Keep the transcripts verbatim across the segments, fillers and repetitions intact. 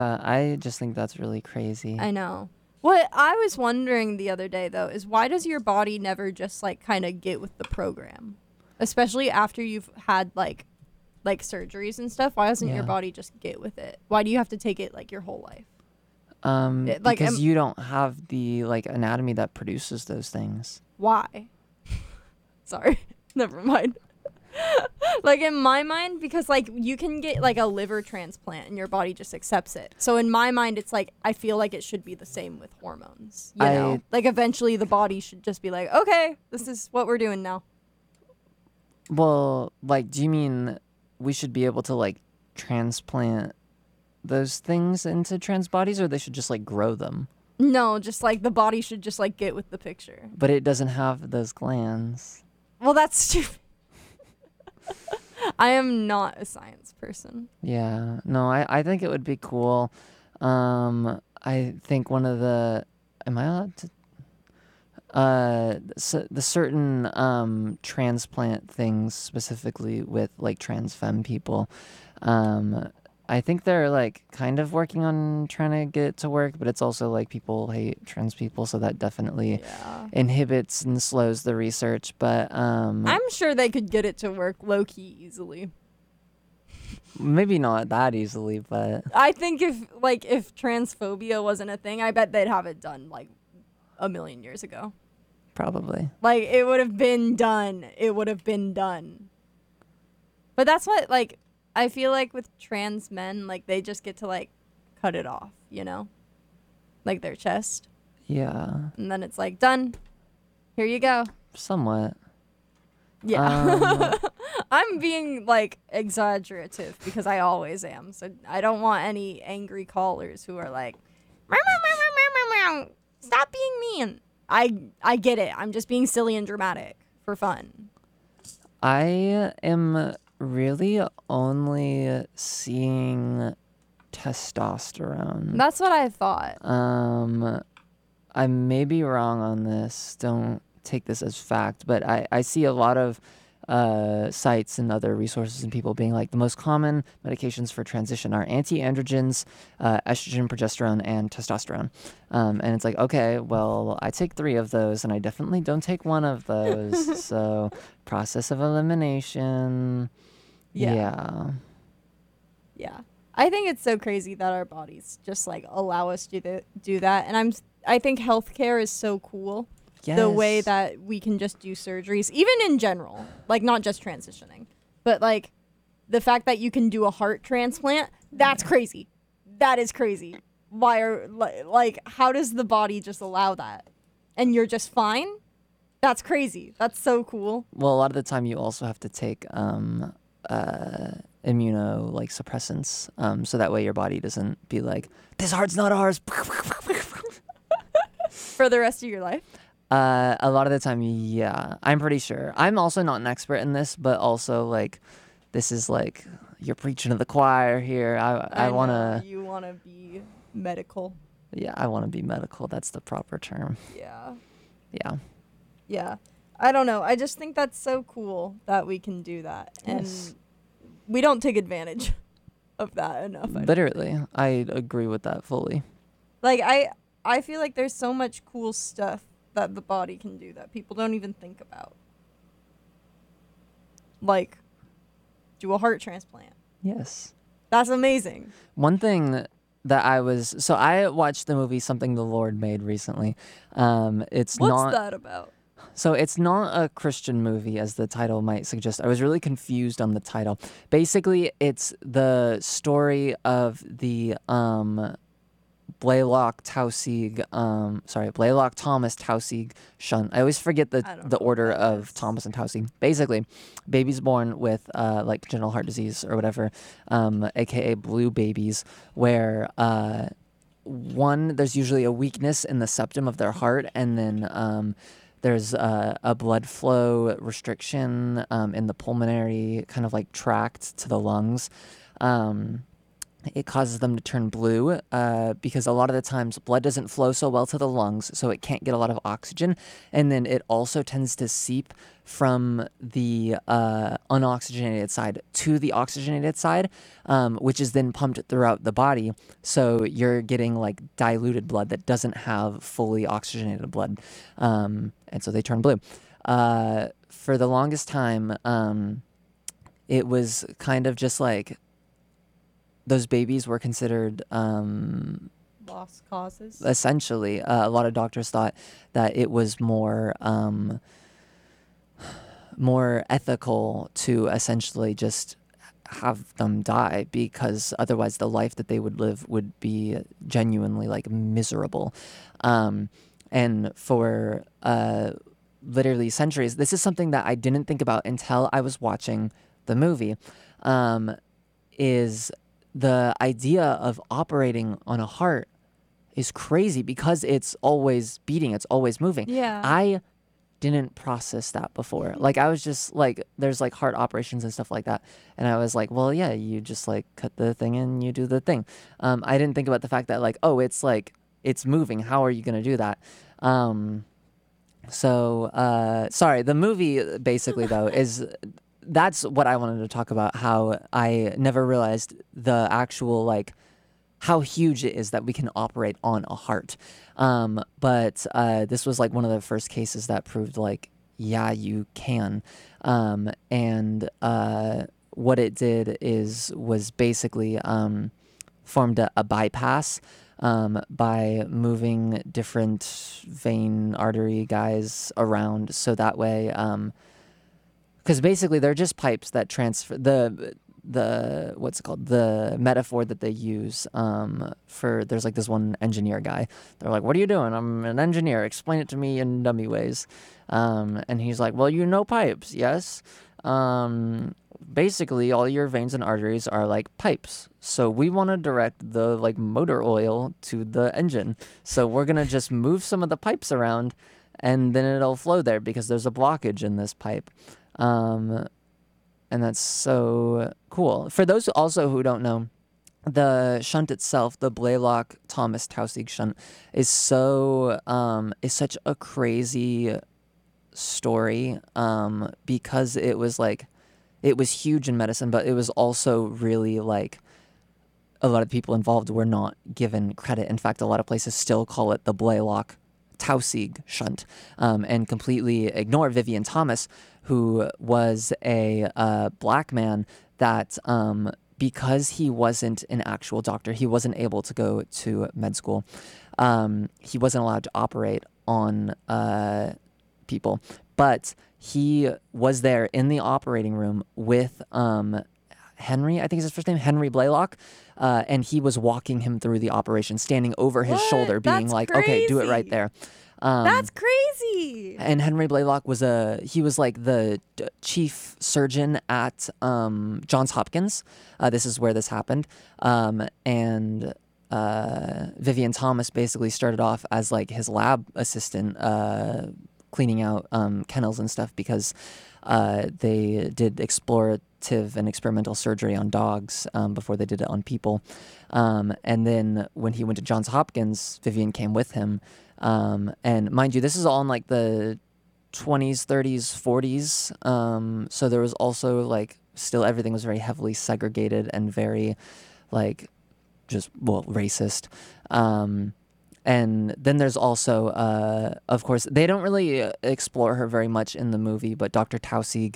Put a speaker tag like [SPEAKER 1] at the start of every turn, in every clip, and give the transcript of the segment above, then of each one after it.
[SPEAKER 1] Uh, I just think that's really crazy.
[SPEAKER 2] I know. What I was wondering the other day, though, is why does your body never just, like, kind of get with the program? Especially after you've had, like, like surgeries and stuff. Why doesn't your
[SPEAKER 1] Yeah.
[SPEAKER 2] body just get with it? Why do you have to take it, like, your whole life?
[SPEAKER 1] Um,
[SPEAKER 2] It, like,
[SPEAKER 1] because
[SPEAKER 2] am,
[SPEAKER 1] you don't have the like anatomy that produces those things.
[SPEAKER 2] why? Sorry. Never mind. Like, in my mind, because, like, you can get, like, a liver transplant and your body just accepts it. So in my mind, it's like, I feel like it should be the same with hormones, you
[SPEAKER 1] I-
[SPEAKER 2] know? Like, eventually the body should just be like, okay, this is what we're doing now.
[SPEAKER 1] Well, like, do you mean we should be able to like transplant those things into trans bodies, or they should just like grow them?
[SPEAKER 2] No, just, like, the body should just, like, get with the picture.
[SPEAKER 1] But it doesn't have those glands.
[SPEAKER 2] Well, that's stupid. I am not a science person.
[SPEAKER 1] Yeah. No, I, I think it would be cool. Um, I think one of the, am I allowed to? Uh, so the certain um transplant things specifically with like trans femme people, um, I think they're like kind of working on trying to get it to work, but it's also like people hate trans people, so that definitely
[SPEAKER 2] Yeah.
[SPEAKER 1] inhibits and slows the research. But um,
[SPEAKER 2] I'm sure they could get it to work low-key easily.
[SPEAKER 1] maybe not that easily, but
[SPEAKER 2] I think if, like, if transphobia wasn't a thing, I bet they'd have it done, like, a million years ago.
[SPEAKER 1] probably.
[SPEAKER 2] Like, it would have been done. It would have been done. But that's what, like, I feel like with trans men, like, they just get to, like, cut it off, you know? Like, their chest.
[SPEAKER 1] Yeah,
[SPEAKER 2] And then it's like, done. Here you go.
[SPEAKER 1] somewhat.
[SPEAKER 2] Yeah.
[SPEAKER 1] Um,
[SPEAKER 2] I'm being, like, exaggerative because I always am. So I don't want any angry callers who are like, "Meow, meow, meow, meow, meow, meow, meow. Stop being mean." I I get it. I'm just being silly and dramatic for fun.
[SPEAKER 1] I am really only seeing testosterone.
[SPEAKER 2] That's what I thought.
[SPEAKER 1] Um, I may be wrong on this. Don't take this as fact, but I, I see a lot of uh, sites and other resources and people being like the most common medications for transition are anti-androgens, uh, estrogen, progesterone, and testosterone. Um, and it's like, okay, well, I take three of those, and I definitely don't take one of those. So process of elimination.
[SPEAKER 2] Yeah.
[SPEAKER 1] Yeah.
[SPEAKER 2] Yeah. I think it's so crazy that our bodies just like allow us to do, do that. And I'm I think healthcare is so cool.
[SPEAKER 1] Yes.
[SPEAKER 2] The way that we can just do surgeries, even in general, like not just transitioning, but like the fact that you can do a heart transplant, that's crazy. That is crazy. Why are li- like how does the body just allow that? And you're just fine? That's crazy. That's so cool.
[SPEAKER 1] Well, a lot of the time you also have to take um, uh, immuno like suppressants, um, so that way your body doesn't be like, this heart's not ours.
[SPEAKER 2] For the rest of your life?
[SPEAKER 1] Uh, a lot of the time, yeah, I'm pretty sure. I'm also not an expert in this, but also like, this is like you're preaching to the choir here. I I,
[SPEAKER 2] I
[SPEAKER 1] want
[SPEAKER 2] know,
[SPEAKER 1] to,
[SPEAKER 2] you want to be medical.
[SPEAKER 1] yeah, I want to be medical. That's the proper term.
[SPEAKER 2] Yeah.
[SPEAKER 1] Yeah.
[SPEAKER 2] Yeah. I don't know. I just think that's so cool that we can do that.
[SPEAKER 1] Yes.
[SPEAKER 2] And we don't take advantage of that enough. I don't
[SPEAKER 1] Literally,
[SPEAKER 2] think.
[SPEAKER 1] I agree with that fully.
[SPEAKER 2] Like I I feel like there's so much cool stuff that the body can do that people don't even think about. Like do a heart transplant.
[SPEAKER 1] Yes.
[SPEAKER 2] That's amazing.
[SPEAKER 1] One thing that I was so I watched the movie Something the Lord Made recently. Um, it's
[SPEAKER 2] What's
[SPEAKER 1] not
[SPEAKER 2] that about?
[SPEAKER 1] so it's not a Christian movie as the title might suggest. I was really confused on the title. Basically, it's the story of the um, Blaylock Taussig, um, sorry, Blaylock Thomas Taussig shunt. I always forget the
[SPEAKER 2] I don't
[SPEAKER 1] the
[SPEAKER 2] know what
[SPEAKER 1] order
[SPEAKER 2] that
[SPEAKER 1] of
[SPEAKER 2] is.
[SPEAKER 1] Thomas and Taussig. Basically, babies born with uh, like congenital heart disease or whatever, um, aka blue babies, where uh, one there's usually a weakness in the septum of their heart, and then um, there's uh, a blood flow restriction um, in the pulmonary kind of like tract to the lungs. Um, it causes them to turn blue uh, because a lot of the times blood doesn't flow so well to the lungs, so it can't get a lot of oxygen. And then it also tends to seep from the uh, unoxygenated side to the oxygenated side, um, which is then pumped throughout the body. So you're getting like diluted blood that doesn't have fully oxygenated blood. Um, and so they turn blue. Uh, for the longest time, um, it was kind of just like, those babies were considered um,
[SPEAKER 2] Lost causes.
[SPEAKER 1] essentially. Uh, a lot of doctors thought that it was more um, more ethical to essentially just have them die, because otherwise the life that they would live would be genuinely like miserable. Um, and for uh, literally centuries, this is something that I didn't think about until I was watching the movie. Um, is the idea of operating on a heart is crazy because it's always beating, it's always moving.
[SPEAKER 2] Yeah.
[SPEAKER 1] I didn't process that before. Like, I was just like, there's like heart operations and stuff like that. And I was like, well, yeah, you just like cut the thing and you do the thing. Um, I didn't think about the fact that like, oh, it's like, it's moving. How are you going to do that? Um, so, uh, sorry, the movie basically though is, that's what I wanted to talk about, how I never realized the actual, like, how huge it is that we can operate on a heart. Um, but uh, this was, like, one of the first cases that proved, like, yeah, you can. Um, and uh, what it did is, was basically um, formed a, a bypass um, by moving different vein artery guys around, so that way... Um, because basically they're just pipes that transfer the the what's it called the metaphor that they use um, for there's like this one engineer guy. They're like, "What are you doing? I'm an engineer. Explain it to me in dummy ways." Um, and he's like, "Well, you know pipes, yes. Um, basically, all your veins and arteries are like pipes. So we want to direct the like motor oil to the engine. So we're gonna just move some of the pipes around, and then it'll flow there because there's a blockage in this pipe." Um, and that's so cool. For those also who don't know, the shunt itself, the Blaylock Thomas Taussig shunt, is so um, is such a crazy story um, because it was like it was huge in medicine, but it was also really like a lot of people involved were not given credit. In fact, a lot of places still call it the Blaylock Taussig shunt um, and completely ignore Vivian Thomas, who was a uh, black man that um, because he wasn't an actual doctor, he wasn't able to go to med school. Um, he wasn't allowed to operate on uh, people, but he was there in the operating room with um, Henry, I think is his first name, Henry Blaylock, uh, and he was walking him through the operation, standing over his
[SPEAKER 2] What?
[SPEAKER 1] shoulder, being
[SPEAKER 2] That's
[SPEAKER 1] like, "Okay, do it right
[SPEAKER 2] crazy.
[SPEAKER 1] there." Um,
[SPEAKER 2] That's crazy.
[SPEAKER 1] and Henry Blaylock was a he was like the d- chief surgeon at um, Johns Hopkins. Uh, this is where this happened, um, and uh, Vivian Thomas basically started off as like his lab assistant, uh, cleaning out um, kennels and stuff because uh, they did explorative and experimental surgery on dogs um, before they did it on people. Um, and then when he went to Johns Hopkins, Vivian came with him. Um, and mind you, this is all in like the twenties, thirties, forties. Um, so there was also like still everything was very heavily segregated and very like just, well, racist. Um, and then there's also, uh, of course, they don't really uh, explore her very much in the movie, but Doctor Taussig,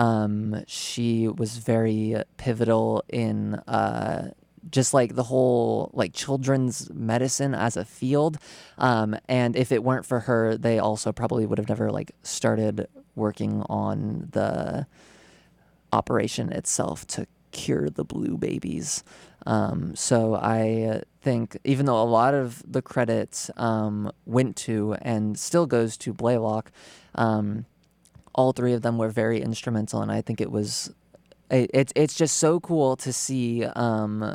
[SPEAKER 1] um, she was very pivotal in uh, just like the whole like children's medicine as a field. Um, and if it weren't for her, they also probably would have never like started working on the operation itself to cure the blue babies. Um, so I think even though a lot of the credit um, went to and still goes to Blaylock, um, all three of them were very instrumental, and I think it was it, it's it's just so cool to see um,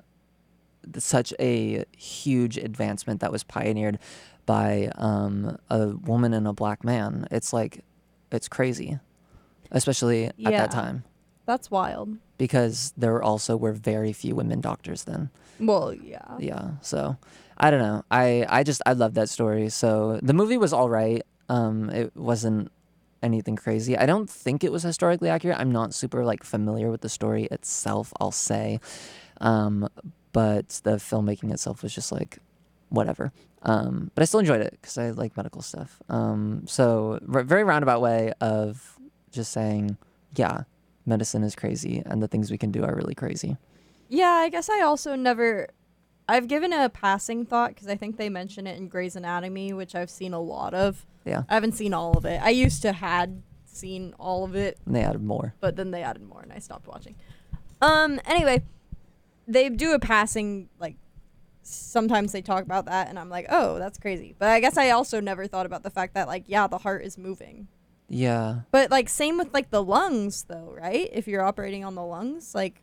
[SPEAKER 1] such a huge advancement that was pioneered by um, a woman and a black man. It's like it's crazy, especially at
[SPEAKER 2] Yeah.
[SPEAKER 1] that time.
[SPEAKER 2] That's wild.
[SPEAKER 1] because there also were very few women doctors then.
[SPEAKER 2] Well, yeah.
[SPEAKER 1] Yeah, so I don't know. I I just I love that story. So the movie was all right. Um, it wasn't anything crazy. I don't think it was historically accurate. I'm not super like familiar with the story itself, I'll say. Um, but the filmmaking itself was just like whatever. Um, but I still enjoyed it because I like medical stuff. Um, so r- very roundabout way of just saying, yeah, medicine is crazy and the things we can do are really crazy.
[SPEAKER 2] Yeah, I guess I also never. I've given it a passing thought because I think they mention it in Grey's Anatomy, which I've seen a lot of.
[SPEAKER 1] Yeah,
[SPEAKER 2] I haven't seen all of it. I used to had seen all of it,
[SPEAKER 1] and they added more.
[SPEAKER 2] but then they added more and I stopped watching. Um. Anyway, they do a passing like. Sometimes they talk about that, and I'm like, oh, that's crazy. But I guess I also never thought about the fact that like, yeah, the heart is moving.
[SPEAKER 1] Yeah.
[SPEAKER 2] But like, same with like the lungs, though, right? If you're operating on the lungs, like.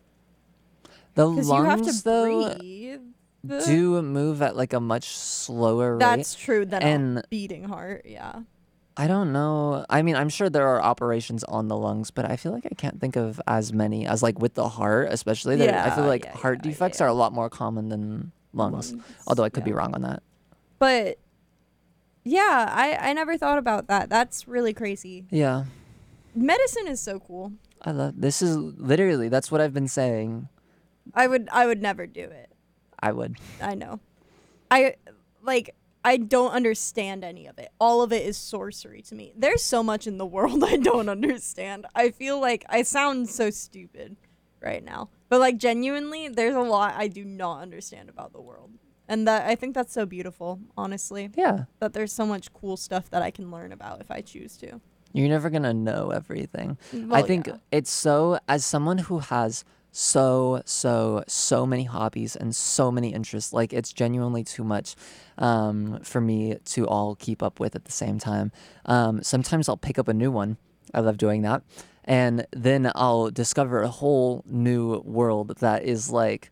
[SPEAKER 1] The
[SPEAKER 2] Because you have
[SPEAKER 1] lungs,
[SPEAKER 2] to
[SPEAKER 1] though,
[SPEAKER 2] breathe.
[SPEAKER 1] do move at like a much slower rate.
[SPEAKER 2] That's true than
[SPEAKER 1] And-
[SPEAKER 2] a beating heart. Yeah.
[SPEAKER 1] I don't know. I mean, I'm sure there are operations on the lungs, but I feel like I can't think of as many as like with the heart, especially. There, I feel
[SPEAKER 2] Yeah,
[SPEAKER 1] like
[SPEAKER 2] yeah,
[SPEAKER 1] heart
[SPEAKER 2] yeah,
[SPEAKER 1] defects
[SPEAKER 2] yeah.
[SPEAKER 1] are a lot more common than lungs.
[SPEAKER 2] Lungs,
[SPEAKER 1] Although I could
[SPEAKER 2] yeah.
[SPEAKER 1] be wrong on that.
[SPEAKER 2] But yeah, I I never thought about that. That's really crazy.
[SPEAKER 1] Yeah.
[SPEAKER 2] Medicine is so cool.
[SPEAKER 1] I love this is literally that's what I've been saying.
[SPEAKER 2] I would I would never do it.
[SPEAKER 1] I would.
[SPEAKER 2] I know. I like I don't understand any of it. All of it is sorcery to me. There's so much in the world I don't understand. I feel like I sound so stupid right now. But like genuinely, there's a lot I do not understand about the world. And that I think that's so beautiful, honestly.
[SPEAKER 1] Yeah.
[SPEAKER 2] That there's so much cool stuff that I can learn about if I choose to.
[SPEAKER 1] You're never going to know everything. I
[SPEAKER 2] Well,
[SPEAKER 1] think
[SPEAKER 2] yeah.
[SPEAKER 1] it's so, as someone who has so, so, so many hobbies and so many interests, like it's genuinely too much um, for me to all keep up with at the same time. Um, sometimes I'll pick up a new one. I love doing that. And then I'll discover a whole new world that is like,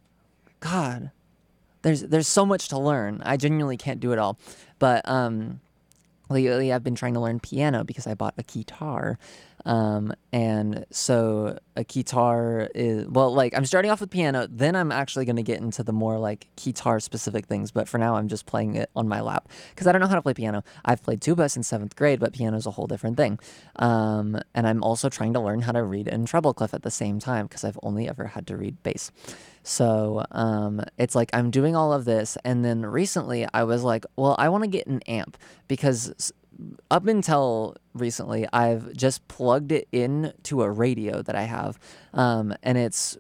[SPEAKER 1] God, there's there's so much to learn. I genuinely can't do it all. But um, lately I've been trying to learn piano because I bought a guitar. Um, and so a guitar is, well, like I'm starting off with piano, then I'm actually going to get into the more like guitar specific things. But for now, I'm just playing it on my lap because I don't know how to play piano. I've played tuba since seventh grade, but piano is a whole different thing. Um, and I'm also trying to learn how to read in treble clef at the same time because I've only ever had to read bass. So um, it's like I'm doing all of this. And then recently I was like, well, I want to get an amp because up until recently, I've just plugged it in to a radio that I have, um, and it's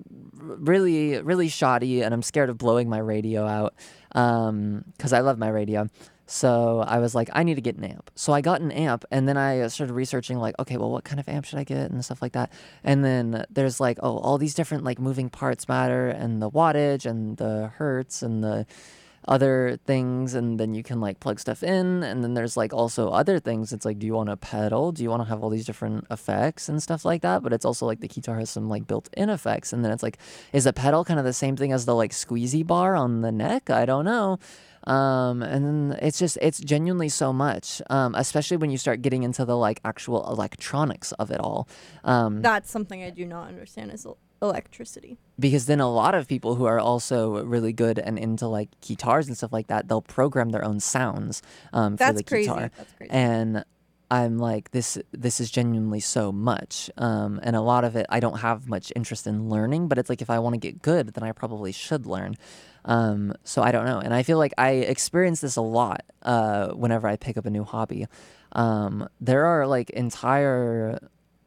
[SPEAKER 1] really, really shoddy, and I'm scared of blowing my radio out because I love my radio. So I was like, I need to get an amp. So I got an amp, and then I started researching, like, okay, well, what kind of amp should I get and stuff like that. And then there's like, oh, all these different like moving parts matter, and the wattage, and the hertz, and the other things, and then you can like plug stuff in, and then there's like also other things. It's like, do you want a pedal? Do you want to have all these different effects and stuff like that? But it's also like the guitar has some like built-in effects, and then it's like, is a pedal kind of the same thing as the like squeezy bar on the neck? I don't know. Um, and then it's just, it's genuinely so much, um, especially when you start getting into the like actual electronics of it all. Um,
[SPEAKER 2] That's something I do not understand is el- electricity.
[SPEAKER 1] because then a lot of people who are also really good and into like guitars and stuff like that, they'll program their own sounds um, for
[SPEAKER 2] That's
[SPEAKER 1] the
[SPEAKER 2] crazy.
[SPEAKER 1] guitar.
[SPEAKER 2] That's crazy.
[SPEAKER 1] And I'm like, this this is genuinely so much. Um, and a lot of it I don't have much interest in learning, but it's like if I want to get good, then I probably should learn. Um, so I don't know. And I feel like I experience this a lot uh, whenever I pick up a new hobby. Um, there are like entire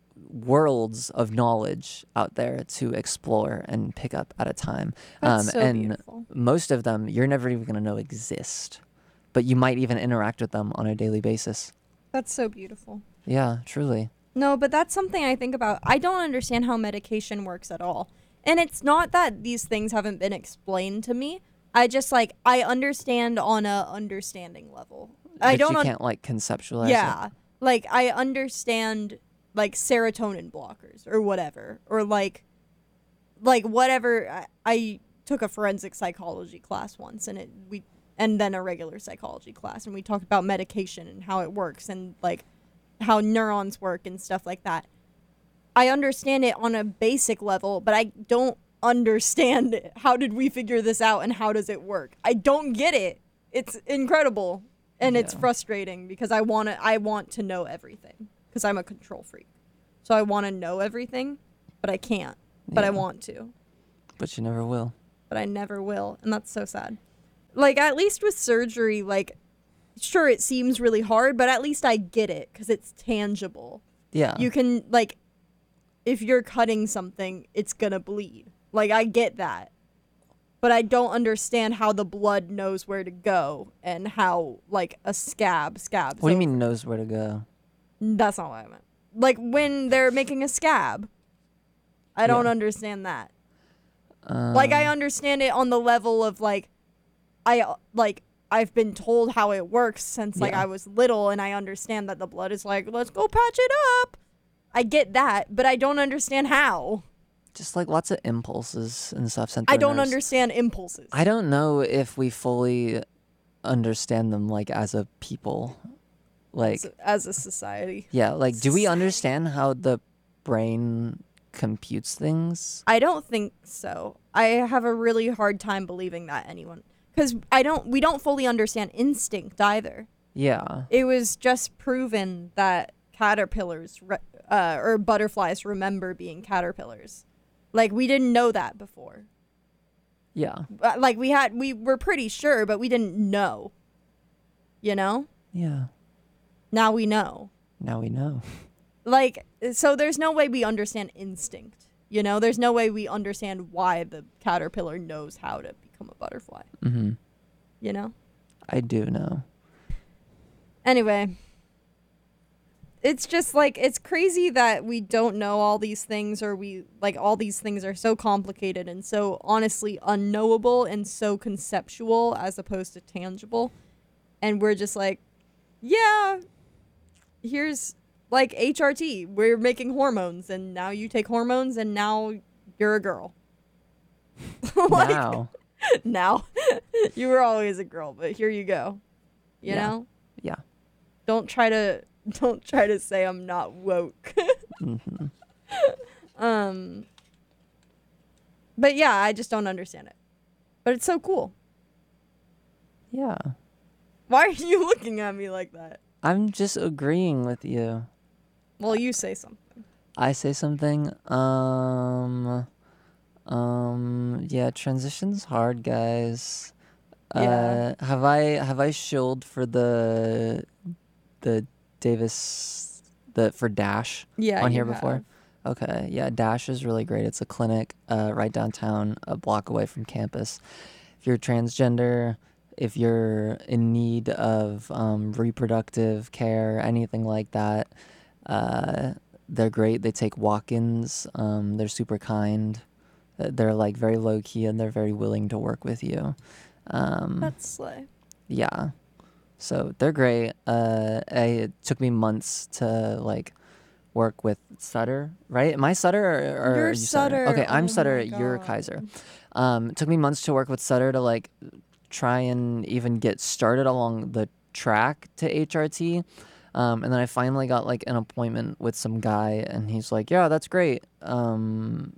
[SPEAKER 1] worlds of knowledge out there to explore and pick up at a time.
[SPEAKER 2] That's
[SPEAKER 1] um,
[SPEAKER 2] so
[SPEAKER 1] and
[SPEAKER 2] beautiful.
[SPEAKER 1] most of them you're never even going to know exist, but you might even interact with them on a daily basis.
[SPEAKER 2] That's so beautiful.
[SPEAKER 1] Yeah, truly.
[SPEAKER 2] No, but that's something I think about. I don't understand how medication works at all. And it's not that these things haven't been explained to me. I just like I understand on a understanding level. I
[SPEAKER 1] But
[SPEAKER 2] don't
[SPEAKER 1] you
[SPEAKER 2] un-
[SPEAKER 1] can't like conceptualize it.
[SPEAKER 2] Yeah. Like I understand like serotonin blockers or whatever or like like whatever I, I took a forensic psychology class once and it we and then a regular psychology class and we talked about medication and how it works and like how neurons work and stuff like that. I understand it on a basic level, but I don't understand it. How did we figure this out and how does it work? I don't get it. It's incredible and it's
[SPEAKER 1] Yeah.
[SPEAKER 2] frustrating because I want to I want to know everything because I'm a control freak. So I want to know everything, but I can't. But I
[SPEAKER 1] Yeah.
[SPEAKER 2] want to.
[SPEAKER 1] But you never will.
[SPEAKER 2] But I never will, and that's so sad. Like at least with surgery, like sure it seems really hard, but at least I get it cuz it's tangible.
[SPEAKER 1] Yeah.
[SPEAKER 2] You can like if you're cutting something, it's going to bleed. Like I get that. But I don't understand how the blood knows where to go and how like a scab scabs.
[SPEAKER 1] What do you
[SPEAKER 2] over.
[SPEAKER 1] mean knows where to go?
[SPEAKER 2] That's not what I meant. Like when they're making a scab. I don't
[SPEAKER 1] Yeah.
[SPEAKER 2] understand that.
[SPEAKER 1] Um,
[SPEAKER 2] Like I understand it on the level of like I like I've been told how it works since like
[SPEAKER 1] Yeah.
[SPEAKER 2] I was little and I understand that the blood is like let's go patch it up. I get that, but I don't understand how.
[SPEAKER 1] just like lots of impulses and stuff sent.
[SPEAKER 2] I
[SPEAKER 1] through
[SPEAKER 2] don't
[SPEAKER 1] nerves.
[SPEAKER 2] understand impulses.
[SPEAKER 1] I don't know if we fully understand them like as a people. Like
[SPEAKER 2] as, as a society.
[SPEAKER 1] yeah, like do we
[SPEAKER 2] Society.
[SPEAKER 1] understand how the brain computes things?
[SPEAKER 2] I don't think so. I have a really hard time believing that anyone cuz I don't we don't fully understand instinct either.
[SPEAKER 1] Yeah.
[SPEAKER 2] It was just proven that caterpillars re- uh, or butterflies remember being caterpillars. Like we didn't know that before.
[SPEAKER 1] Yeah.
[SPEAKER 2] Uh, Like we had we were pretty sure but we didn't know. You know?
[SPEAKER 1] Yeah.
[SPEAKER 2] Now we know.
[SPEAKER 1] Now we know.
[SPEAKER 2] Like so there's no way we understand instinct. You know, there's no way we understand why the caterpillar knows how to become a butterfly,
[SPEAKER 1] Mhm.
[SPEAKER 2] you know?
[SPEAKER 1] I do know.
[SPEAKER 2] Anyway, it's just like it's crazy that we don't know all these things or we like all these things are so complicated and so honestly unknowable and so conceptual as opposed to tangible. And we're just like, yeah, here's like H R T. We're making hormones and now you take hormones and now you're a girl. Like,
[SPEAKER 1] Now.
[SPEAKER 2] now. You were always a girl, but here you go. You
[SPEAKER 1] Yeah.
[SPEAKER 2] know?
[SPEAKER 1] Yeah.
[SPEAKER 2] Don't try to don't try to say I'm not woke.
[SPEAKER 1] hmm
[SPEAKER 2] um But yeah, I just don't understand it. But it's so cool.
[SPEAKER 1] Yeah.
[SPEAKER 2] Why are you looking at me like that?
[SPEAKER 1] I'm just agreeing with you.
[SPEAKER 2] Well, you say something.
[SPEAKER 1] I say something. Um. Um. Yeah. Transition's hard, guys.
[SPEAKER 2] Yeah.
[SPEAKER 1] Uh. Have I have I shilled for the the Davis the for Dash
[SPEAKER 2] Yeah,
[SPEAKER 1] on
[SPEAKER 2] you
[SPEAKER 1] here before?
[SPEAKER 2] have.
[SPEAKER 1] Okay. Yeah. Dash is really great. It's a clinic uh right downtown, a block away from campus. If you're transgender, if you're in need of um, reproductive care, anything like that, uh, they're great. They take walk-ins. Um, they're super kind. Uh, They're like very low key and they're very willing to work with you. Um,
[SPEAKER 2] That's slay.
[SPEAKER 1] yeah. So they're great. Uh, I, it took me months to like work with Sutter, right? Am I Sutter or, or
[SPEAKER 2] You're
[SPEAKER 1] are you Sutter?
[SPEAKER 2] Sutter.
[SPEAKER 1] Okay, I'm
[SPEAKER 2] Oh
[SPEAKER 1] Sutter.
[SPEAKER 2] my
[SPEAKER 1] You're
[SPEAKER 2] God.
[SPEAKER 1] Kaiser. Um, it took me months to work with Sutter to like try and even get started along the track to H R T. Um, and then I finally got like an appointment with some guy, and he's like, "Yeah, that's great. Um,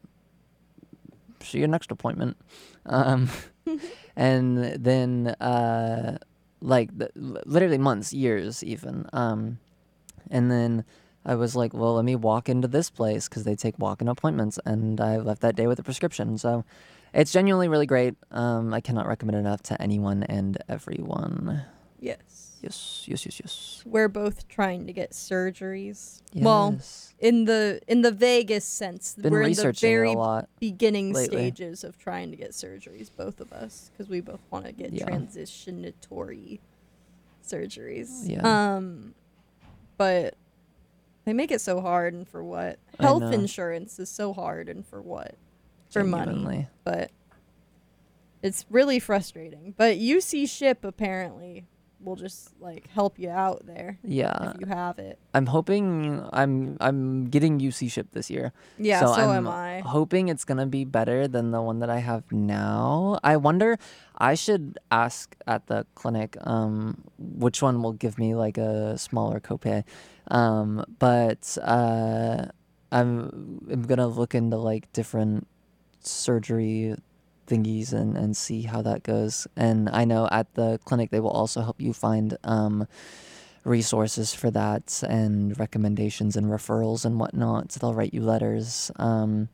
[SPEAKER 1] see you next appointment." Um, and then uh, like the, literally months, years, even. Um, and then I was like, "Well, let me walk into this place because they take walk-in appointments." And I left that day with a prescription. So it's genuinely really great. Um, I cannot recommend it enough to anyone and everyone.
[SPEAKER 2] Yes.
[SPEAKER 1] Yes, yes, yes, yes.
[SPEAKER 2] We're both trying to get surgeries. Well,
[SPEAKER 1] Yes.
[SPEAKER 2] in the in the vaguest sense,
[SPEAKER 1] Been
[SPEAKER 2] we're in the
[SPEAKER 1] researching it
[SPEAKER 2] very
[SPEAKER 1] a lot.
[SPEAKER 2] beginning
[SPEAKER 1] lately.
[SPEAKER 2] stages of trying to get surgeries, both of us, because we both want to get
[SPEAKER 1] Yeah.
[SPEAKER 2] transitionatory surgeries.
[SPEAKER 1] Yeah.
[SPEAKER 2] Um, but they make it so hard, and for what?
[SPEAKER 1] I
[SPEAKER 2] Health
[SPEAKER 1] know.
[SPEAKER 2] insurance is so hard, and for what? For money.
[SPEAKER 1] Genuinely.
[SPEAKER 2] But it's really frustrating. But U C Ship apparently will just like help you out there
[SPEAKER 1] Yeah.
[SPEAKER 2] if you have it.
[SPEAKER 1] I'm hoping I'm I'm getting U C ship this year.
[SPEAKER 2] Yeah,
[SPEAKER 1] so,
[SPEAKER 2] so,
[SPEAKER 1] I'm
[SPEAKER 2] am I.
[SPEAKER 1] hoping it's gonna be better than the one that I have now. I wonder. I should ask at the clinic um, which one will give me like a smaller copay. Um, but uh, I'm I'm gonna look into like different surgery thingies and and see how that goes. And I know at the clinic they will also help you find um resources for that and recommendations and referrals and whatnot. So they'll write you letters um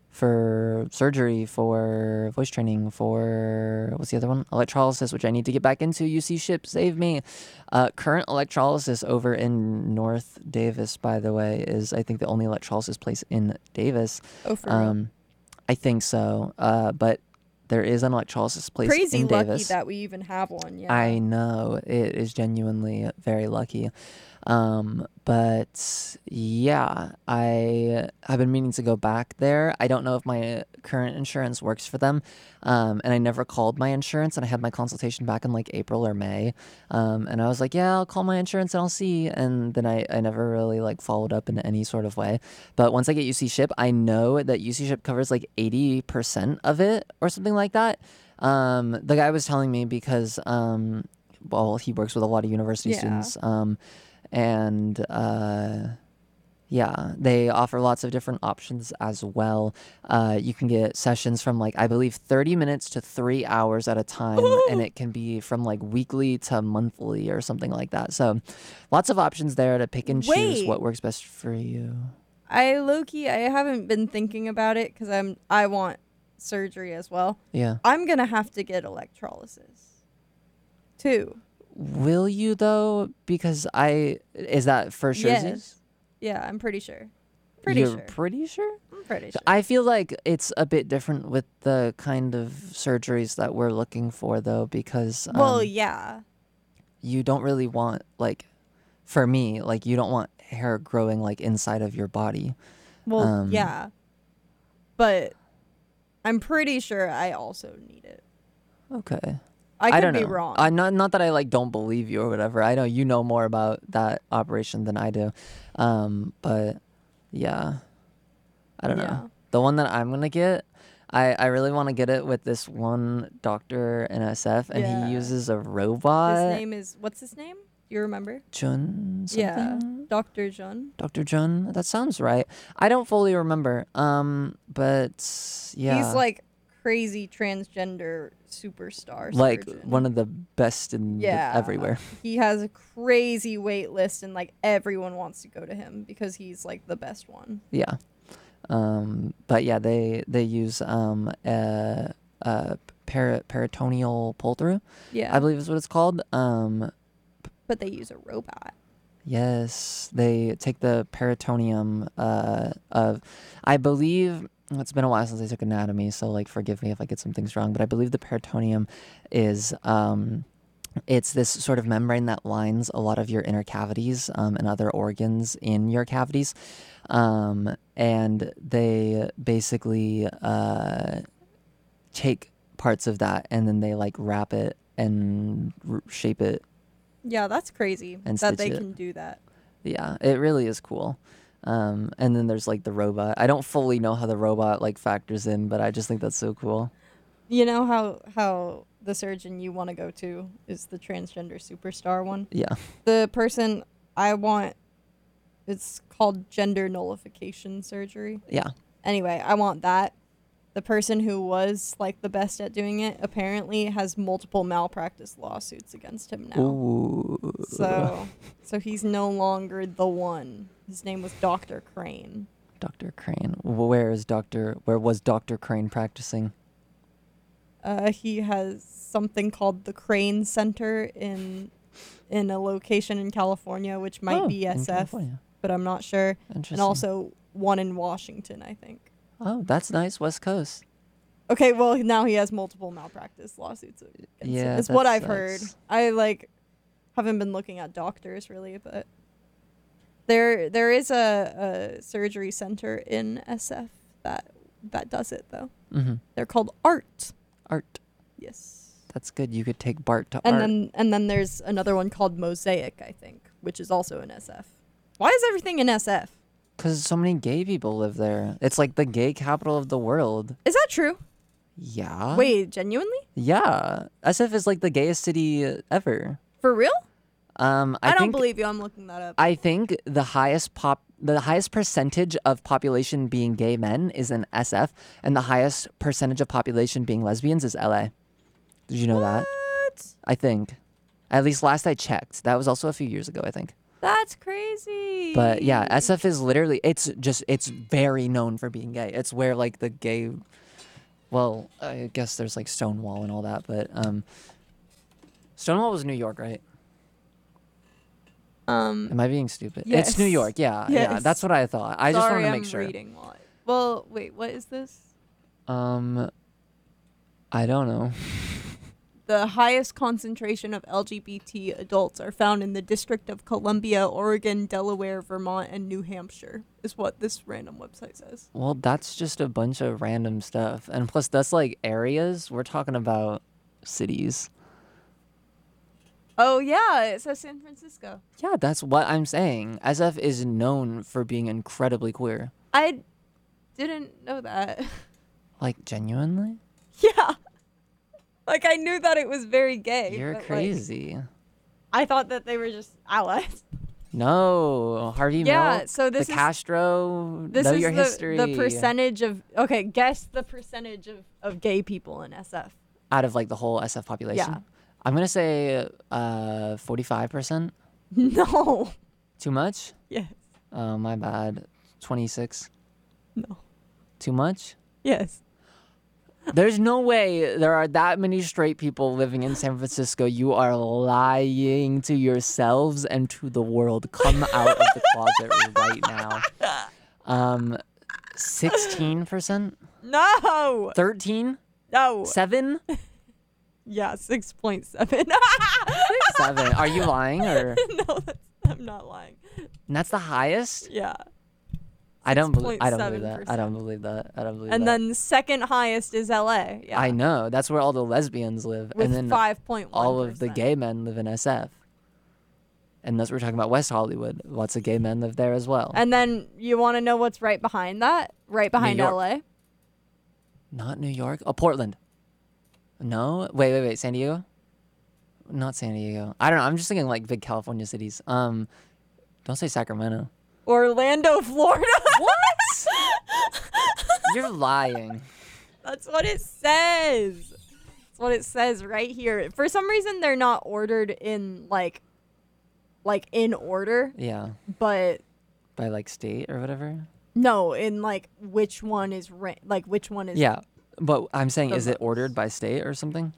[SPEAKER 1] for surgery, for voice training, for what's the other one? Electrolysis, which I need to get back into. U C Ship, save me. Uh, current electrolysis over in North Davis, by the way, is I think the only electrolysis place in Davis.
[SPEAKER 2] Oh, for real.
[SPEAKER 1] Um, I think so. Uh, but there is an electrolysis place
[SPEAKER 2] Crazy
[SPEAKER 1] in
[SPEAKER 2] lucky
[SPEAKER 1] Davis.
[SPEAKER 2] that we even have one. Yeah.
[SPEAKER 1] I know it is genuinely very lucky. Um, but yeah, I have been meaning to go back there. I don't know if my current insurance works for them. Um, and I never called my insurance, and I had my consultation back in like April or May. Um, and I was like, yeah, I'll call my insurance and I'll see. And then I, I never really like followed up in any sort of way. But once I get U C Ship, I know that U C Ship covers like eighty percent of it or something like that. Um, the guy was telling me because, um, well, he works with a lot of university
[SPEAKER 2] Yeah.
[SPEAKER 1] students. Um, and uh, yeah, they offer lots of different options as well. Uh, you can get sessions from like, I believe, thirty minutes to three hours at a time, and it can be from like weekly to monthly or something like that. So lots of options there to pick and choose
[SPEAKER 2] Wait.
[SPEAKER 1] what works best for you.
[SPEAKER 2] I low-key, I haven't been thinking about it because I'm I want surgery as well.
[SPEAKER 1] Yeah.
[SPEAKER 2] I'm gonna have to get electrolysis too.
[SPEAKER 1] Will you though? Because I is that for sure?
[SPEAKER 2] Yes. Yeah, I'm pretty sure. Pretty
[SPEAKER 1] You're
[SPEAKER 2] sure.
[SPEAKER 1] pretty sure?
[SPEAKER 2] I'm pretty sure.
[SPEAKER 1] I feel like it's a bit different with the kind of surgeries that we're looking for, though, because um,
[SPEAKER 2] well, yeah.
[SPEAKER 1] you don't really want, like, for me, like, you don't want hair growing, like, inside of your body.
[SPEAKER 2] Well,
[SPEAKER 1] um,
[SPEAKER 2] yeah. But I'm pretty sure I also need it.
[SPEAKER 1] Okay.
[SPEAKER 2] I could
[SPEAKER 1] don't
[SPEAKER 2] be
[SPEAKER 1] know.
[SPEAKER 2] wrong.
[SPEAKER 1] I not not that I like don't believe you or whatever. I know you know more about that operation than I do, um, but yeah, I don't
[SPEAKER 2] Yeah.
[SPEAKER 1] know. The one that I'm gonna get, I I really want to get it with this one doctor in S F, and
[SPEAKER 2] Yeah.
[SPEAKER 1] he uses a robot.
[SPEAKER 2] His name is, what's his name? Do you remember?
[SPEAKER 1] Jun something.
[SPEAKER 2] Yeah. Doctor Jun.
[SPEAKER 1] Doctor Jun. That sounds right. I don't fully remember. Um, but yeah,
[SPEAKER 2] He's like crazy transgender superstar
[SPEAKER 1] like
[SPEAKER 2] surgeon.
[SPEAKER 1] one of the best in the-
[SPEAKER 2] Yeah.
[SPEAKER 1] everywhere.
[SPEAKER 2] He has a crazy wait list and like everyone wants to go to him because he's like the best one.
[SPEAKER 1] Yeah. Um, but yeah, they they use um a, a peri- peritoneal pull through,
[SPEAKER 2] Yeah.
[SPEAKER 1] I believe is what it's called. Um,
[SPEAKER 2] but they use a robot.
[SPEAKER 1] yes, they take the peritoneum uh of, I believe it's been a while since I took anatomy, so like forgive me if I get some things wrong, but I believe the peritoneum is um it's this sort of membrane that lines a lot of your inner cavities um, and other organs in your cavities. Um, and they basically uh, take parts of that and then they like wrap it and r- shape it.
[SPEAKER 2] Yeah, that's crazy
[SPEAKER 1] And
[SPEAKER 2] that
[SPEAKER 1] stitch
[SPEAKER 2] they
[SPEAKER 1] it.
[SPEAKER 2] can do that.
[SPEAKER 1] Yeah, it really is cool. Um, and then there's like the robot. I don't fully know how the robot like factors in, but I just think that's so cool.
[SPEAKER 2] You know how how the surgeon you want to go to is the transgender superstar one?
[SPEAKER 1] Yeah.
[SPEAKER 2] The person I want, it's called gender nullification surgery.
[SPEAKER 1] Yeah.
[SPEAKER 2] Anyway, I want that. The person who was like the best at doing it apparently has multiple malpractice lawsuits against him now.
[SPEAKER 1] Ooh.
[SPEAKER 2] So so he's no longer the one. His name was Doctor Crane.
[SPEAKER 1] Doctor Crane. Where is Doctor Where was Doctor Crane practicing?
[SPEAKER 2] Uh, he has something called the Crane Center in in a location in California, which might
[SPEAKER 1] Oh,
[SPEAKER 2] be
[SPEAKER 1] in
[SPEAKER 2] S F,
[SPEAKER 1] California.
[SPEAKER 2] but I'm not sure.
[SPEAKER 1] Interesting.
[SPEAKER 2] And also one in Washington, I think.
[SPEAKER 1] Oh, that's nice. West Coast.
[SPEAKER 2] Okay, well now he has multiple malpractice lawsuits against
[SPEAKER 1] Yeah,
[SPEAKER 2] him. It's
[SPEAKER 1] that
[SPEAKER 2] what I've heard.
[SPEAKER 1] sucks.
[SPEAKER 2] I like haven't been looking at doctors really, but there there is a, a surgery center in S F that that does it though.
[SPEAKER 1] Mm-hmm.
[SPEAKER 2] They're called ART.
[SPEAKER 1] Art.
[SPEAKER 2] Yes.
[SPEAKER 1] That's good. You could take Bart to
[SPEAKER 2] And
[SPEAKER 1] art.
[SPEAKER 2] then and then there's another one called Mosaic, I think, which is also in S F. Why is everything in S F?
[SPEAKER 1] Because so many gay people live there. It's like the gay capital of the world.
[SPEAKER 2] Is that true?
[SPEAKER 1] Yeah.
[SPEAKER 2] Wait, genuinely?
[SPEAKER 1] Yeah. S F is like the gayest city ever.
[SPEAKER 2] For real?
[SPEAKER 1] Um, I,
[SPEAKER 2] I, don't
[SPEAKER 1] think,
[SPEAKER 2] believe you. I'm looking that up.
[SPEAKER 1] I think the highest pop the highest percentage of population being gay men is in S F, and the highest percentage of population being lesbians is L A. Did you know that?
[SPEAKER 2] What?
[SPEAKER 1] I think. At least last I checked. That was also a few years ago, I think.
[SPEAKER 2] That's crazy.
[SPEAKER 1] But yeah, S F is literally, it's just, it's very known for being gay. It's where like the gay, well, I guess there's like Stonewall and all that, but um, Stonewall was New York, right?
[SPEAKER 2] Um,
[SPEAKER 1] Am I being stupid?
[SPEAKER 2] yes.
[SPEAKER 1] It's New York, yeah, yeah.
[SPEAKER 2] Yes.
[SPEAKER 1] That's what I thought. I just
[SPEAKER 2] sorry,
[SPEAKER 1] wanted to make
[SPEAKER 2] I'm
[SPEAKER 1] sure.
[SPEAKER 2] reading while I- Well, wait, what is this?
[SPEAKER 1] Um, I don't know.
[SPEAKER 2] The highest concentration of L G B T adults are found in the District of Columbia, Oregon, Delaware, Vermont, and New Hampshire, is what this random website says.
[SPEAKER 1] Well, that's just a bunch of random stuff, and plus that's like areas. We're talking about cities.
[SPEAKER 2] Oh, yeah, it says San Francisco.
[SPEAKER 1] Yeah, that's what I'm saying. S F is known for being incredibly queer.
[SPEAKER 2] I didn't know that.
[SPEAKER 1] Like, genuinely?
[SPEAKER 2] Yeah. Like, I knew that it was very gay.
[SPEAKER 1] You're
[SPEAKER 2] but, like,
[SPEAKER 1] crazy.
[SPEAKER 2] I thought that they were just allies.
[SPEAKER 1] No, Harvey
[SPEAKER 2] Yeah,
[SPEAKER 1] Milk,
[SPEAKER 2] so this
[SPEAKER 1] the
[SPEAKER 2] is-
[SPEAKER 1] Castro,
[SPEAKER 2] This
[SPEAKER 1] know
[SPEAKER 2] is
[SPEAKER 1] your
[SPEAKER 2] the,
[SPEAKER 1] history.
[SPEAKER 2] the percentage of, okay, guess the percentage of, of gay people in S F.
[SPEAKER 1] Out of, like, the whole S F population?
[SPEAKER 2] Yeah.
[SPEAKER 1] I'm going to say uh, forty-five percent.
[SPEAKER 2] No.
[SPEAKER 1] Too much?
[SPEAKER 2] Yes.
[SPEAKER 1] Oh, my bad. twenty-six.
[SPEAKER 2] No.
[SPEAKER 1] Too much?
[SPEAKER 2] Yes.
[SPEAKER 1] There's no way there are that many straight people living in San Francisco. You are lying to yourselves and to the world. Come out of the closet right now. Um, sixteen percent?
[SPEAKER 2] No.
[SPEAKER 1] thirteen?
[SPEAKER 2] No.
[SPEAKER 1] seven?
[SPEAKER 2] Yeah, six point seven.
[SPEAKER 1] seven. Are you lying or?
[SPEAKER 2] No, that's, I'm not lying.
[SPEAKER 1] And that's the highest?
[SPEAKER 2] Yeah.
[SPEAKER 1] I don't believe I don't believe that. I
[SPEAKER 2] six point seven percent.
[SPEAKER 1] don't believe that. I don't believe
[SPEAKER 2] And
[SPEAKER 1] that.
[SPEAKER 2] then second highest is L A. Yeah.
[SPEAKER 1] I know. That's where all the lesbians live.
[SPEAKER 2] With
[SPEAKER 1] and then
[SPEAKER 2] five point one.
[SPEAKER 1] all of the gay men live in S F. And that's we're talking about West Hollywood. Lots of gay men live there as well.
[SPEAKER 2] And then you want to know what's right behind that? Right behind
[SPEAKER 1] York.
[SPEAKER 2] L A?
[SPEAKER 1] Not New York. Oh, Portland. No. Wait, wait, wait. San Diego? Not San Diego. I don't know. I'm just thinking like big California cities. Um, don't say Sacramento.
[SPEAKER 2] Orlando, Florida.
[SPEAKER 1] What? You're lying.
[SPEAKER 2] That's what it says. That's what it says right here. For some reason, they're not ordered in like, like in order,
[SPEAKER 1] Yeah.
[SPEAKER 2] but
[SPEAKER 1] By like state or whatever.
[SPEAKER 2] no, in like which one is ra- like which one is.
[SPEAKER 1] Yeah. But I'm saying,
[SPEAKER 2] the
[SPEAKER 1] is it
[SPEAKER 2] most.
[SPEAKER 1] ordered by state or something?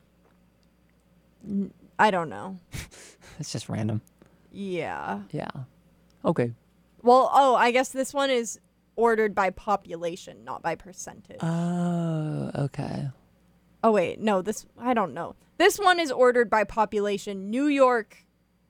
[SPEAKER 2] I don't know.
[SPEAKER 1] It's just random.
[SPEAKER 2] Yeah.
[SPEAKER 1] Yeah. Okay.
[SPEAKER 2] Well, oh, I guess this one is ordered by population, not by percentage.
[SPEAKER 1] Oh, okay.
[SPEAKER 2] oh wait, no, this I don't know. This one is ordered by population. New York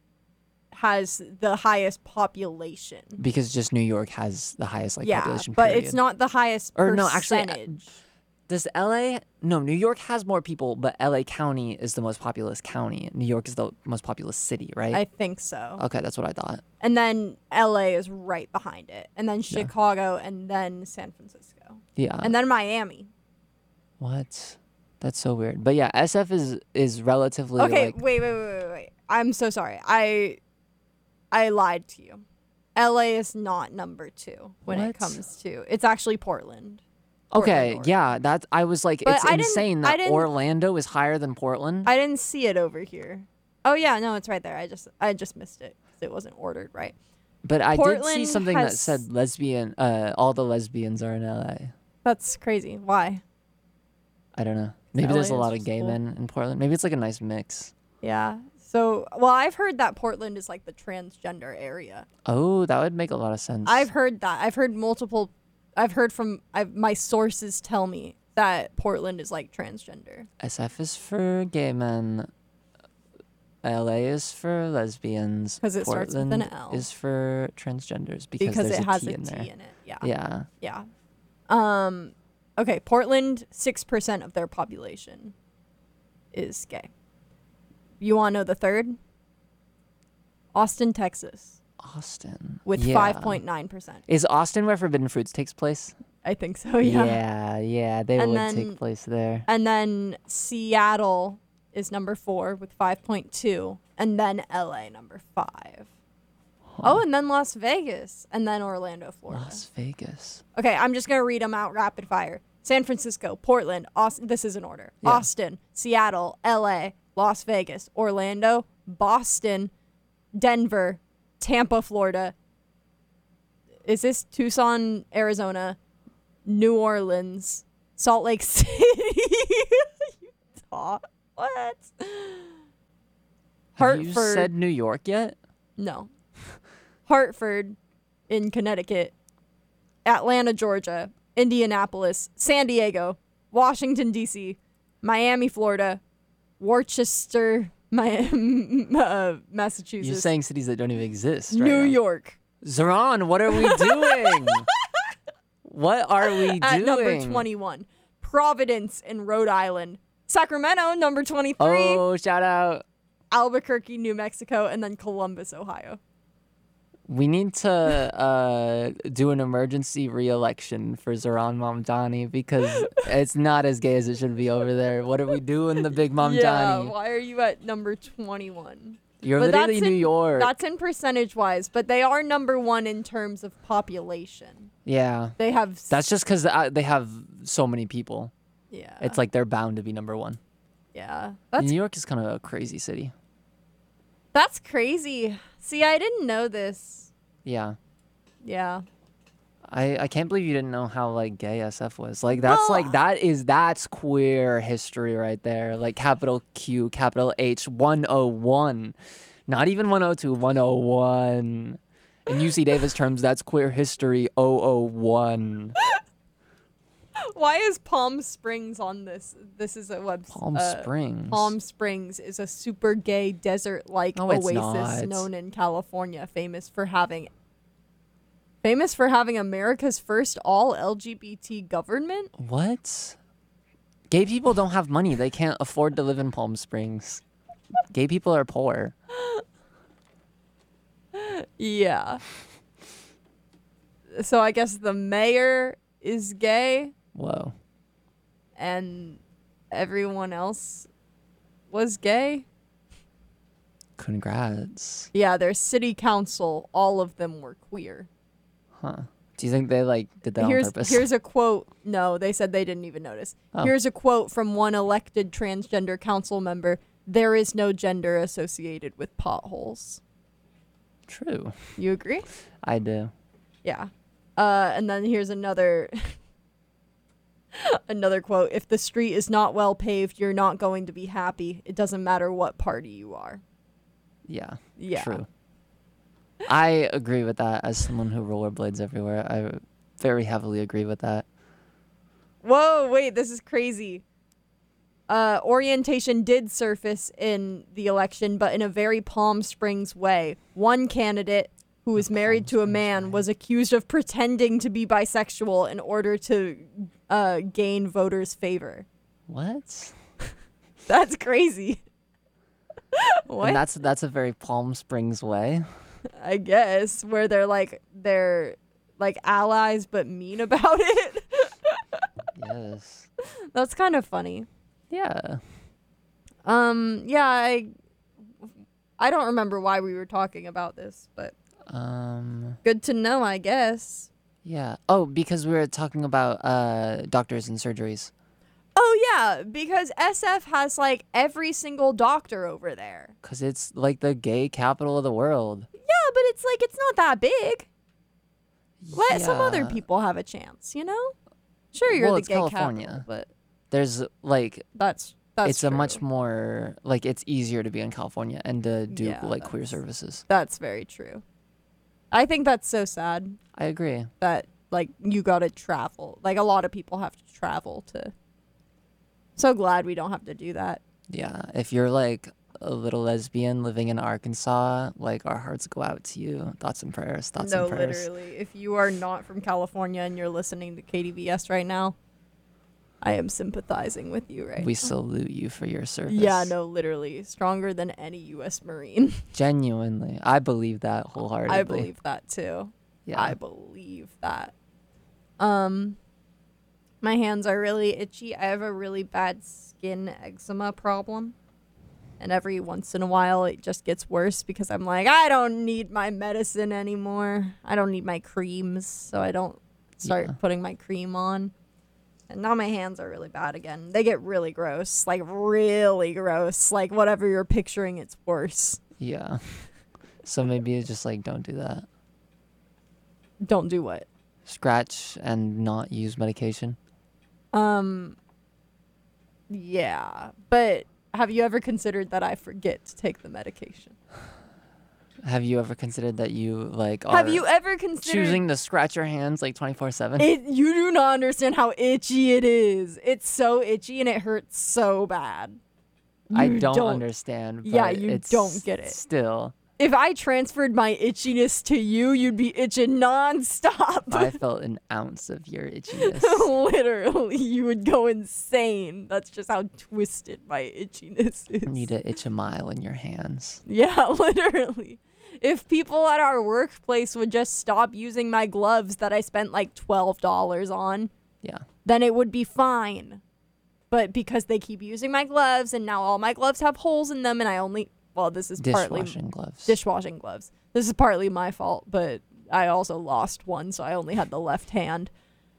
[SPEAKER 2] has the highest population.
[SPEAKER 1] Because just New York has the highest like
[SPEAKER 2] yeah,
[SPEAKER 1] population.
[SPEAKER 2] but
[SPEAKER 1] period.
[SPEAKER 2] it's not the highest
[SPEAKER 1] Or
[SPEAKER 2] percentage.
[SPEAKER 1] no, actually, uh, Does L A? No, New York has more people, but L A County is the most populous county. New York is the most populous city, right?
[SPEAKER 2] I think so.
[SPEAKER 1] Okay, that's what I thought.
[SPEAKER 2] And then L A is right behind it. And then Chicago and then San Francisco.
[SPEAKER 1] Yeah.
[SPEAKER 2] And then Miami.
[SPEAKER 1] What? That's so weird. But yeah, S F is is relatively
[SPEAKER 2] Okay,
[SPEAKER 1] like
[SPEAKER 2] wait, wait, wait, wait, wait. I'm so sorry. I I lied to you. L A is not number two when
[SPEAKER 1] What?
[SPEAKER 2] it comes to. It's actually Portland.
[SPEAKER 1] Okay,
[SPEAKER 2] Portland,
[SPEAKER 1] yeah, that I was like,
[SPEAKER 2] But
[SPEAKER 1] it's
[SPEAKER 2] I didn't-
[SPEAKER 1] insane
[SPEAKER 2] I
[SPEAKER 1] that
[SPEAKER 2] didn't-
[SPEAKER 1] Orlando is higher than Portland.
[SPEAKER 2] I didn't see it over here. Oh yeah, no, it's right there. I just I just missed it 'cause it wasn't ordered right.
[SPEAKER 1] but I did see
[SPEAKER 2] Portland
[SPEAKER 1] something that
[SPEAKER 2] has-
[SPEAKER 1] said lesbian. Uh, all the lesbians are in L A.
[SPEAKER 2] That's crazy. Why?
[SPEAKER 1] I don't know. Maybe
[SPEAKER 2] L A
[SPEAKER 1] there's a
[SPEAKER 2] is
[SPEAKER 1] lot of
[SPEAKER 2] just
[SPEAKER 1] gay
[SPEAKER 2] cool.
[SPEAKER 1] men in Portland. Maybe it's like a nice mix.
[SPEAKER 2] Yeah. So, well, I've heard that Portland is like the transgender area.
[SPEAKER 1] Oh, that would make a lot of sense.
[SPEAKER 2] I've heard that. I've heard multiple. I've heard from I've, my sources tell me that Portland is like transgender.
[SPEAKER 1] S F is for gay men. L A is for lesbians.
[SPEAKER 2] 'Cause it starts with an
[SPEAKER 1] Portland
[SPEAKER 2] L.
[SPEAKER 1] is for transgenders because,
[SPEAKER 2] Because
[SPEAKER 1] there's
[SPEAKER 2] it has
[SPEAKER 1] a T
[SPEAKER 2] a
[SPEAKER 1] in
[SPEAKER 2] T
[SPEAKER 1] there.
[SPEAKER 2] in it. Yeah.
[SPEAKER 1] Yeah.
[SPEAKER 2] Yeah. Um, okay. Portland, six percent of their population is gay. You want to know the third? Austin, Texas,
[SPEAKER 1] Austin.
[SPEAKER 2] with
[SPEAKER 1] yeah.
[SPEAKER 2] five point nine percent.
[SPEAKER 1] Is Austin where Forbidden Fruits takes place?
[SPEAKER 2] I think so. Yeah.
[SPEAKER 1] Yeah, yeah, they
[SPEAKER 2] And
[SPEAKER 1] would
[SPEAKER 2] then-
[SPEAKER 1] take place there.
[SPEAKER 2] And then Seattle is number four with five point two, and then L A number five. Oh, and then Las Vegas, and then Orlando, Florida.
[SPEAKER 1] Las Vegas.
[SPEAKER 2] Okay, I'm just going to read them out rapid fire. San Francisco, Portland, Austin. This is in order.
[SPEAKER 1] Yeah.
[SPEAKER 2] Austin, Seattle, L A, Las Vegas, Orlando, Boston, Denver, Tampa, Florida. Is this Tucson, Arizona, New Orleans, Salt Lake City, Utah? What?
[SPEAKER 1] Have you
[SPEAKER 2] Hartford.
[SPEAKER 1] said New York yet?
[SPEAKER 2] No. Hartford in Connecticut, Atlanta, Georgia, Indianapolis, San Diego, Washington, D C, Miami, Florida, Worcester, Miami, uh, Massachusetts,
[SPEAKER 1] You're saying cities that don't even exist right
[SPEAKER 2] New
[SPEAKER 1] now.
[SPEAKER 2] York.
[SPEAKER 1] Zoran, what are we doing? What are we
[SPEAKER 2] At
[SPEAKER 1] doing?
[SPEAKER 2] number twenty-one. Providence in Rhode Island. Sacramento, number twenty-three.
[SPEAKER 1] Oh, shout out.
[SPEAKER 2] Albuquerque, New Mexico, and then Columbus, Ohio.
[SPEAKER 1] We need to uh, do an emergency re-election for Zoran Mamdani because it's not as gay as it should be over there. What are we doing, the big Mamdani?
[SPEAKER 2] Yeah, why are you at number twenty-one?
[SPEAKER 1] You're
[SPEAKER 2] But
[SPEAKER 1] literally
[SPEAKER 2] that's
[SPEAKER 1] New
[SPEAKER 2] in-
[SPEAKER 1] York.
[SPEAKER 2] That's in percentage wise, but they are number one in terms of population.
[SPEAKER 1] Yeah.
[SPEAKER 2] They have. s-
[SPEAKER 1] That's just because uh, they have so many people.
[SPEAKER 2] Yeah.
[SPEAKER 1] It's like they're bound to be number one.
[SPEAKER 2] Yeah. That's
[SPEAKER 1] New York is kind of a crazy city.
[SPEAKER 2] that's crazy. See, I didn't know this.
[SPEAKER 1] Yeah.
[SPEAKER 2] Yeah.
[SPEAKER 1] I, I can't believe you didn't know how like gay S F was. Like that's
[SPEAKER 2] Well-
[SPEAKER 1] like that is that's queer history right there. Like capital Q, capital H, one oh one. Not even one oh two, one oh one. In U C Davis terms, that's queer history oh oh one.
[SPEAKER 2] Why is Palm Springs on this? This is a web.
[SPEAKER 1] Palm
[SPEAKER 2] uh,
[SPEAKER 1] Springs.
[SPEAKER 2] Palm Springs is a super gay desert-like
[SPEAKER 1] No, it's
[SPEAKER 2] oasis
[SPEAKER 1] not.
[SPEAKER 2] known in California, famous for having famous for having America's first all L G B T government.
[SPEAKER 1] What? Gay people don't have money. They can't afford to live in Palm Springs. Gay people are poor.
[SPEAKER 2] Yeah. So I guess the mayor is gay
[SPEAKER 1] Whoa.
[SPEAKER 2] and everyone else was gay.
[SPEAKER 1] Congrats.
[SPEAKER 2] Yeah, their city council, all of them were queer.
[SPEAKER 1] Huh. Do you think they like did that
[SPEAKER 2] here's
[SPEAKER 1] on purpose?
[SPEAKER 2] here's a quote. No, they said they didn't even notice.
[SPEAKER 1] Oh.
[SPEAKER 2] Here's a quote from one elected transgender council member. There is no gender associated with potholes.
[SPEAKER 1] True.
[SPEAKER 2] You agree?
[SPEAKER 1] I do.
[SPEAKER 2] Yeah. Uh, and then here's another another quote. If the street is not well paved, you're not going to be happy. It doesn't matter what party you are.
[SPEAKER 1] Yeah.
[SPEAKER 2] Yeah.
[SPEAKER 1] True. I agree with that as someone who rollerblades everywhere. I very heavily agree with that.
[SPEAKER 2] Whoa, wait, this is crazy. Uh, orientation did surface in the election, but in a very Palm Springs way. One candidate who was married to a man was accused of pretending to be bisexual in order to uh, gain voters' favor.
[SPEAKER 1] What?
[SPEAKER 2] That's crazy. What?
[SPEAKER 1] And that's that's a very Palm Springs way.
[SPEAKER 2] I guess where they're like they're like allies but mean about it.
[SPEAKER 1] Yes.
[SPEAKER 2] That's kind of funny.
[SPEAKER 1] Yeah.
[SPEAKER 2] Um yeah, I I don't remember why we were talking about this, but
[SPEAKER 1] Um.
[SPEAKER 2] good to know, I guess.
[SPEAKER 1] Yeah. Oh, because we were talking about uh doctors and surgeries.
[SPEAKER 2] Oh yeah, because S F has like every single doctor over there.
[SPEAKER 1] Cause it's like the gay capital of the world.
[SPEAKER 2] Yeah, but it's like it's not that big. Let some other
[SPEAKER 1] Yeah.
[SPEAKER 2] people have a chance, you know? Sure, you're
[SPEAKER 1] Well,
[SPEAKER 2] the
[SPEAKER 1] it's
[SPEAKER 2] gay
[SPEAKER 1] California.
[SPEAKER 2] capital, but
[SPEAKER 1] There's like
[SPEAKER 2] that's that's
[SPEAKER 1] it's a much
[SPEAKER 2] true.
[SPEAKER 1] more like it's easier to be in California and to do
[SPEAKER 2] Yeah,
[SPEAKER 1] like queer
[SPEAKER 2] that's-
[SPEAKER 1] services.
[SPEAKER 2] That's very true. I think that's so sad
[SPEAKER 1] I agree.
[SPEAKER 2] that like you gotta travel. Like a lot of people have to travel to. So glad we don't have to do that.
[SPEAKER 1] Yeah. If you're like a little lesbian living in Arkansas, like our hearts go out to you. Thoughts and prayers. Thoughts
[SPEAKER 2] no,
[SPEAKER 1] and prayers.
[SPEAKER 2] literally. If you are not from California and you're listening to K D V S right now, I am sympathizing with you right
[SPEAKER 1] We
[SPEAKER 2] now.
[SPEAKER 1] salute you for your service.
[SPEAKER 2] Yeah, no, literally. Stronger than any U S Marine.
[SPEAKER 1] Genuinely. I believe that wholeheartedly.
[SPEAKER 2] I believe that too.
[SPEAKER 1] Yeah.
[SPEAKER 2] I believe that. Um, my hands are really itchy. I have a really bad skin eczema problem. And every once in a while, it just gets worse because I'm like, I don't need my medicine anymore. I don't need my creams, so I don't start
[SPEAKER 1] Yeah.
[SPEAKER 2] putting my cream on. And now my hands are really bad again. They get really gross, like really gross. Like whatever you're picturing, it's worse.
[SPEAKER 1] Yeah. So maybe it's just like, don't do that.
[SPEAKER 2] Don't do what?
[SPEAKER 1] Scratch and not use medication.
[SPEAKER 2] Um, yeah. But have you ever considered that I forget to take the medication?
[SPEAKER 1] Have you ever considered that you like are
[SPEAKER 2] Have you ever considered
[SPEAKER 1] choosing to scratch your hands like twenty-four seven?
[SPEAKER 2] it? You do not understand how itchy it is. It's so itchy and it hurts so bad.
[SPEAKER 1] I
[SPEAKER 2] You
[SPEAKER 1] don't, understand. But
[SPEAKER 2] Yeah, you
[SPEAKER 1] it's
[SPEAKER 2] don't get it.
[SPEAKER 1] Still,
[SPEAKER 2] If I transferred my itchiness to you, you'd be itching nonstop.
[SPEAKER 1] if I felt an ounce of your itchiness.
[SPEAKER 2] Literally, you would go insane. That's just how twisted my itchiness is.
[SPEAKER 1] You need to itch a mile in your hands.
[SPEAKER 2] Yeah, literally. If people at our workplace would just stop using my gloves that I spent like twelve dollars on,
[SPEAKER 1] Yeah.
[SPEAKER 2] then it would be fine. But because they keep using my gloves and now all my gloves have holes in them and I only, well, this is partly
[SPEAKER 1] Dishwashing gloves.
[SPEAKER 2] dishwashing gloves. This is partly my fault, but I also lost one, so I only had the left hand.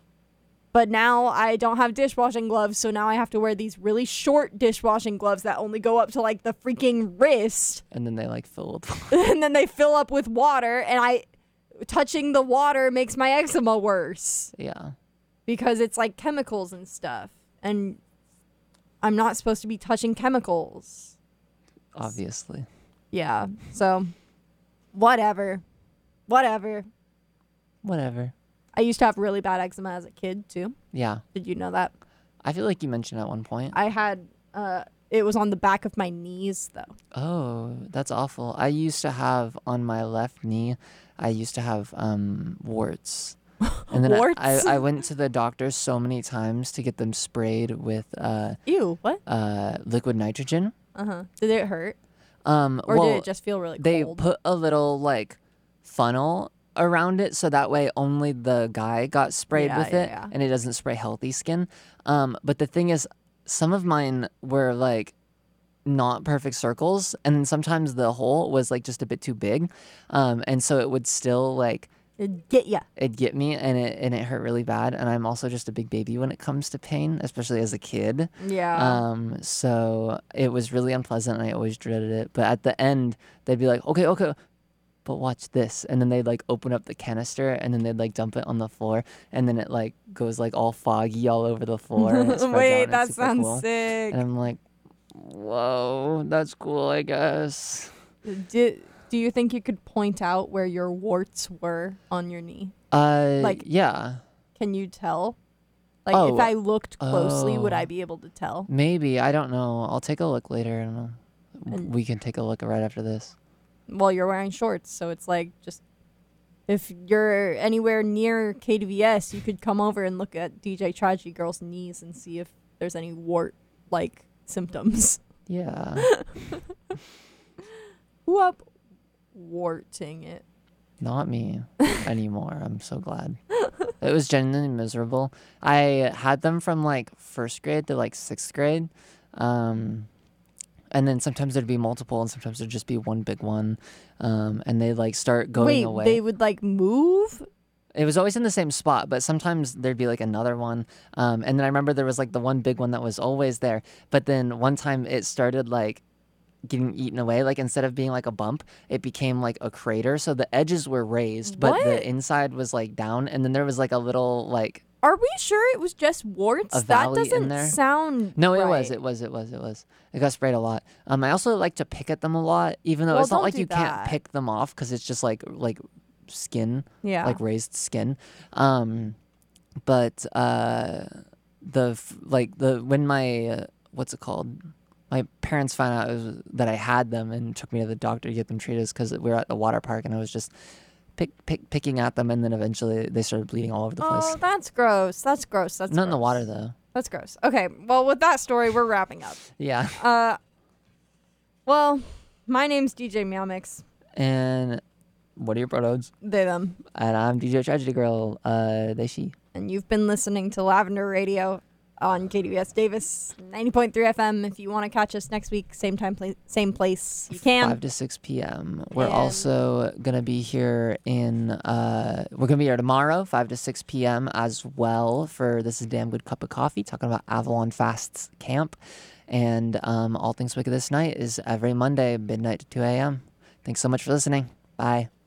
[SPEAKER 2] But now I don't have dishwashing gloves, so now I have to wear these really short dishwashing gloves that only go up to like the freaking wrist.
[SPEAKER 1] And then they like fill with
[SPEAKER 2] And then they fill up with water, and I touching the water makes my eczema worse
[SPEAKER 1] Yeah.
[SPEAKER 2] because it's like chemicals and stuff. And I'm not supposed to be touching chemicals.
[SPEAKER 1] Obviously.
[SPEAKER 2] Yeah. So whatever. Whatever.
[SPEAKER 1] Whatever.
[SPEAKER 2] I used to have really bad eczema as a kid too.
[SPEAKER 1] Yeah.
[SPEAKER 2] Did you know that?
[SPEAKER 1] I feel like you mentioned at one point.
[SPEAKER 2] I had uh it was on the back of my knees though.
[SPEAKER 1] Oh, that's awful. I used to have on my left knee, I used to have um warts. And then I-
[SPEAKER 2] Warts?
[SPEAKER 1] I, I went to the doctor so many times to get them sprayed with uh,
[SPEAKER 2] Ew, what?
[SPEAKER 1] uh, liquid nitrogen.
[SPEAKER 2] Uh-huh. Did it hurt?
[SPEAKER 1] Um,
[SPEAKER 2] Or
[SPEAKER 1] well,
[SPEAKER 2] did it just feel really
[SPEAKER 1] they
[SPEAKER 2] cold?
[SPEAKER 1] put a little like funnel around it so that way only the guy got sprayed
[SPEAKER 2] Yeah,
[SPEAKER 1] with
[SPEAKER 2] yeah,
[SPEAKER 1] it
[SPEAKER 2] yeah.
[SPEAKER 1] and it doesn't spray healthy skin. Um, but the thing is, some of mine were like not perfect circles, and then sometimes the hole was like just a bit too big, um, and so it would still like
[SPEAKER 2] It'd get ya.
[SPEAKER 1] it'd get me, and it and it hurt really bad. And I'm also just a big baby when it comes to pain, especially as a kid.
[SPEAKER 2] Yeah.
[SPEAKER 1] Um, so it was really unpleasant, and I always dreaded it. But at the end, they'd be like, "Okay, okay, but watch this," and then they'd like open up the canister, and then they'd like dump it on the floor, and then it like goes like all foggy all over the floor. And it spreads out,
[SPEAKER 2] Wait,
[SPEAKER 1] and
[SPEAKER 2] that
[SPEAKER 1] it's super
[SPEAKER 2] sounds
[SPEAKER 1] cool.
[SPEAKER 2] sick.
[SPEAKER 1] And I'm like, "Whoa, that's cool, I guess."
[SPEAKER 2] Did, do you think you could point out where your warts were on your knee?
[SPEAKER 1] Uh,
[SPEAKER 2] Like-
[SPEAKER 1] yeah,
[SPEAKER 2] Can you tell? Like,
[SPEAKER 1] Oh,
[SPEAKER 2] if I looked closely, would
[SPEAKER 1] oh.
[SPEAKER 2] I be able to tell?
[SPEAKER 1] maybe I don't know. I'll take a look later, and uh,
[SPEAKER 2] And-
[SPEAKER 1] we can take a look right after this.
[SPEAKER 2] Well, you're wearing shorts, so it's like just if you're anywhere near K D V S, you could come over and look at D J Tragedy Girl's knees and see if there's any wart-like symptoms.
[SPEAKER 1] Yeah.
[SPEAKER 2] Who up warting it?
[SPEAKER 1] Not me anymore. I'm so glad. It was genuinely miserable. I had them from like first grade to like sixth grade. Um, and then sometimes there'd be multiple and sometimes there'd just be one big one. Um, and they like start going
[SPEAKER 2] Wait,
[SPEAKER 1] away.
[SPEAKER 2] they would like move?
[SPEAKER 1] It was always in the same spot, but sometimes there'd be like another one. Um, and then I remember there was like the one big one that was always there. But then one time it started like getting eaten away. Like instead of being like a bump, it became like a crater. So the edges were raised, but
[SPEAKER 2] What?
[SPEAKER 1] the inside was like down. And then there was like a little like
[SPEAKER 2] Are we sure it was just warts?
[SPEAKER 1] A
[SPEAKER 2] That
[SPEAKER 1] valley in
[SPEAKER 2] doesn't
[SPEAKER 1] there?
[SPEAKER 2] sound
[SPEAKER 1] no, it
[SPEAKER 2] right.
[SPEAKER 1] was, it was, it was, it was. It got sprayed a lot. Um, I also like to pick at them a lot, even though
[SPEAKER 2] Well,
[SPEAKER 1] it's not
[SPEAKER 2] don't
[SPEAKER 1] like
[SPEAKER 2] do
[SPEAKER 1] you can't
[SPEAKER 2] that.
[SPEAKER 1] pick them off because it's just like like skin.
[SPEAKER 2] Yeah.
[SPEAKER 1] like raised skin. Um, but uh, the f- like the when my uh, what's it called? My parents found out it was, that I had them and took me to the doctor to get them treated because we were at the water park and I was just pick, pick picking at them and then eventually they started bleeding all over the place.
[SPEAKER 2] Oh, that's gross. That's gross. That's
[SPEAKER 1] Not in the
[SPEAKER 2] gross.
[SPEAKER 1] water though.
[SPEAKER 2] That's gross. Okay, well, with that story, we're wrapping up.
[SPEAKER 1] Yeah.
[SPEAKER 2] Uh, well, my name's D J Meow Mix.
[SPEAKER 1] And what are your pronouns?
[SPEAKER 2] They, them.
[SPEAKER 1] And I'm D J Tragedy Girl. Uh, they she.
[SPEAKER 2] And you've been listening to Lavender Radio. on K D V S Davis ninety point three F M. If you want to catch us next week, same time, pla- same place, you can.
[SPEAKER 1] five to six p.m. We're
[SPEAKER 2] And-
[SPEAKER 1] also going to be here in, uh, we're going to be here tomorrow, five to six p.m. as well for This Is a Damn Good Cup of Coffee, talking about Avalon Fasts Camp. And um, All Things Wicked This Night is every Monday, midnight to two a.m. Thanks so much for listening. Bye.